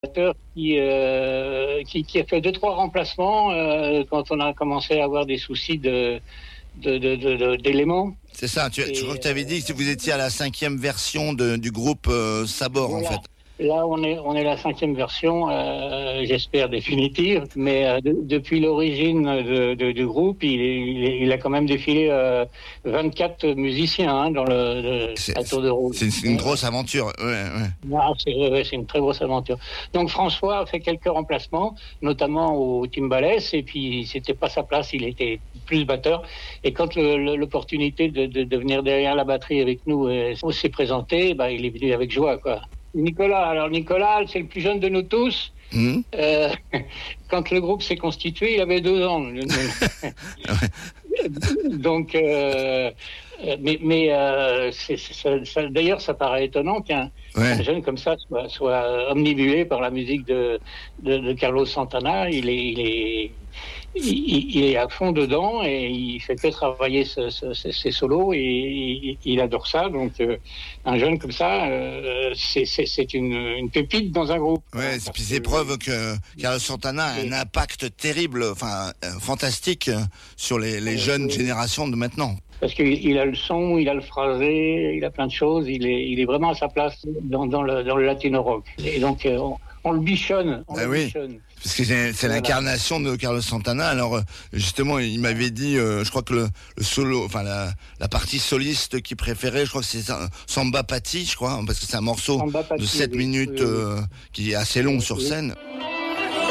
Qui a fait 2-3 remplacements quand on a commencé à avoir des soucis d'éléments. C'est ça, je crois que tu avais dit que vous étiez à la 5e version du groupe Sabor, voilà. En fait. Là, on est la 5e version, j'espère définitive, mais depuis l'origine du groupe, il a quand même défilé 24 musiciens dans la tour de rôle. C'est une grosse aventure. Ouais. Ah, c'est une très grosse aventure. Donc François a fait quelques remplacements, notamment au timbales, et puis c'était pas sa place, il était plus batteur. Et quand l'opportunité de venir derrière la batterie avec nous s'est présentée, il est venu avec joie, quoi. Nicolas, c'est le plus jeune de nous tous. Quand le groupe s'est constitué, il avait 2 ans. Donc, d'ailleurs, ça paraît étonnant qu'un jeune comme ça soit omnibulé par la musique de Carlos Santana. Il est à fond dedans et il fait que travailler ses solos et il adore ça. Donc, un jeune comme ça, c'est une pépite dans un groupe. Ouais, et puis c'est preuve que Carlos Santana a un impact terrible, fantastique sur les jeunes générations de maintenant. Parce qu'il a le son, il a le phrasé, il a plein de choses. Il est vraiment à sa place dans le latino rock. Et donc, on le bichonne. Bichonne. Parce que c'est l'incarnation de Carlos Santana. Alors justement, il m'avait dit, je crois que le solo, la partie soliste qu'il préférait, je crois que c'est Samba Pati, je crois, parce que c'est un morceau de 7 minutes qui est assez long sur scène.